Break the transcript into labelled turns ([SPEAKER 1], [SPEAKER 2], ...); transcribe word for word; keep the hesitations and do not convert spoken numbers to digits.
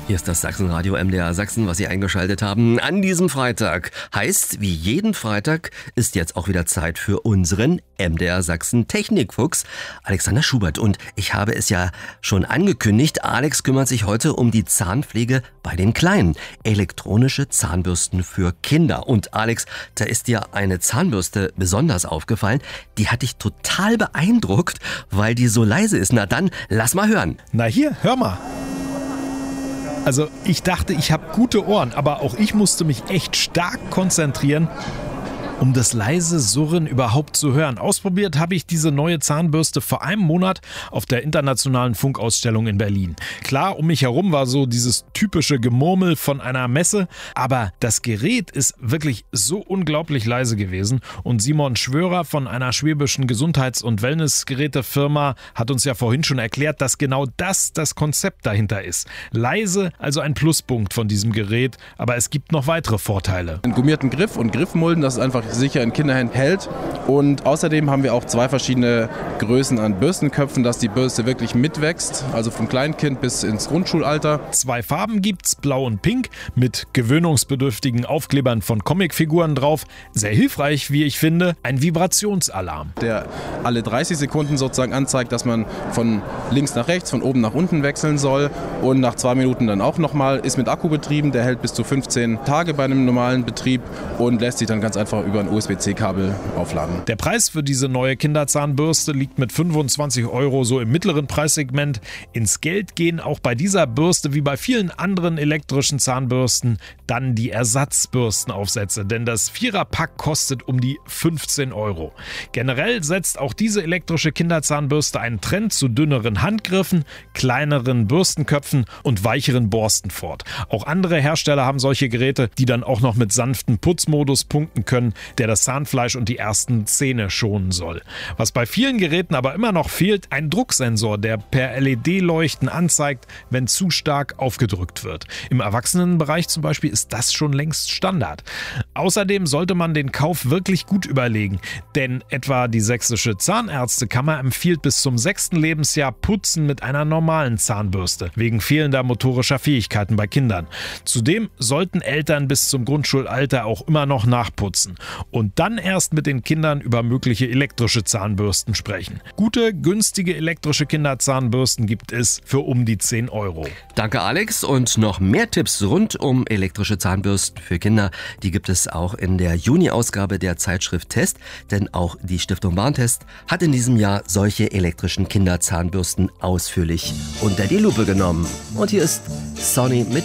[SPEAKER 1] Hier ist das Sachsenradio M D R Sachsen, was Sie eingeschaltet haben an diesem Freitag. Heißt, wie jeden Freitag ist jetzt auch wieder Zeit für unseren M D R Sachsen Technikfuchs, Alexander Schubert. Und ich habe es ja schon angekündigt, Alex kümmert sich heute um die Zahnpflege bei den Kleinen. Elektronische Zahnbürsten für Kinder. Und Alex, da ist dir eine Zahnbürste besonders aufgefallen. Die hat dich total beeindruckt, weil die so leise ist. Na dann, lass mal hören.
[SPEAKER 2] Na hier, hör mal. Also ich dachte, ich habe gute Ohren, aber auch ich musste mich echt stark konzentrieren, um das leise Surren überhaupt zu hören. Ausprobiert habe ich diese neue Zahnbürste vor einem Monat auf der internationalen Funkausstellung in Berlin. Klar, um mich herum war so dieses typische Gemurmel von einer Messe, aber das Gerät ist wirklich so unglaublich leise gewesen. Und Simon Schwörer von einer schwäbischen Gesundheits- und Wellnessgerätefirma hat uns ja vorhin schon erklärt, dass genau das das Konzept dahinter ist. Leise, also ein Pluspunkt von diesem Gerät, aber es gibt noch weitere Vorteile.
[SPEAKER 3] Einen gummierten Griff und Griffmulden, das ist einfach sicher in Kinderhänden hält. Und außerdem haben wir auch zwei verschiedene Größen an Bürstenköpfen, dass die Bürste wirklich mitwächst, also vom Kleinkind bis ins Grundschulalter.
[SPEAKER 2] Zwei Farben gibt's, blau und pink, mit gewöhnungsbedürftigen Aufklebern von Comicfiguren drauf. Sehr hilfreich, wie ich finde, ein Vibrationsalarm.
[SPEAKER 3] Der alle dreißig Sekunden sozusagen anzeigt, dass man von links nach rechts, von oben nach unten wechseln soll. Und nach zwei Minuten dann auch nochmal, ist mit Akku betrieben, der hält bis zu fünfzehn Tage bei einem normalen Betrieb und lässt sich dann ganz einfach über ein U S B C Kabel aufladen.
[SPEAKER 2] Der Preis für diese neue Kinderzahnbürste liegt mit fünfundzwanzig Euro so im mittleren Preissegment. Ins Geld gehen auch bei dieser Bürste wie bei vielen anderen elektrischen Zahnbürsten dann die Ersatzbürstenaufsätze, denn das Viererpack kostet um die fünfzehn Euro. Generell setzt auch diese elektrische Kinderzahnbürste einen Trend zu dünneren Handgriffen, kleineren Bürstenköpfen und weicheren Borsten fort. Auch andere Hersteller haben solche Geräte, die dann auch noch mit sanftem Putzmodus punkten können, der das Zahnfleisch und die ersten Zähne schonen soll. Was bei vielen Geräten aber immer noch fehlt, ein Drucksensor, der per L E D-Leuchten anzeigt, wenn zu stark aufgedrückt wird. Im Erwachsenenbereich zum Beispiel ist das schon längst Standard. Außerdem sollte man den Kauf wirklich gut überlegen, denn etwa die Sächsische Zahnärztekammer empfiehlt bis zum sechsten Lebensjahr Putzen mit einer normalen Zahnbürste, wegen fehlender motorischer Fähigkeiten bei Kindern. Zudem sollten Eltern bis zum Grundschulalter auch immer noch nachputzen und dann erst mit den Kindern über mögliche elektrische Zahnbürsten sprechen. Gute, günstige elektrische Kinderzahnbürsten gibt es für um die zehn Euro.
[SPEAKER 1] Danke Alex, und noch mehr Tipps rund um elektrische Zahnbürsten für Kinder, die gibt es auch in der Juni-Ausgabe der Zeitschrift Test, denn auch die Stiftung Warntest hat in diesem Jahr solche elektrischen Kinderzahnbürsten ausführlich unter die Lupe genommen. Und hier ist Sonny mit